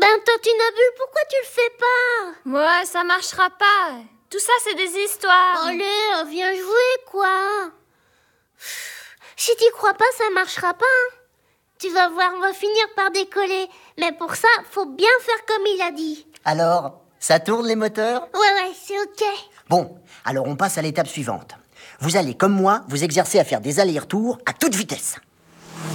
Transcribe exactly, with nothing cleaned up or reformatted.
Ben, Tintinabule, pourquoi tu le fais pas? Ouais, ça marchera pas. Tout ça, c'est des histoires. Allez, viens jouer, quoi. Si t'y crois pas, ça marchera pas, hein. Tu vas voir, on va finir par décoller. Mais pour ça, faut bien faire comme il a dit. Alors, ça tourne les moteurs? Ouais, ouais, c'est ok. Bon, alors on passe à l'étape suivante. Vous allez, comme moi, vous exercer à faire des allers-retours à toute vitesse.